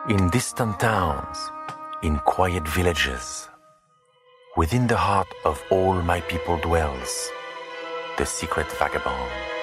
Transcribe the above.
In distant towns, in quiet villages, within the heart of all my people dwells the secret vagabond.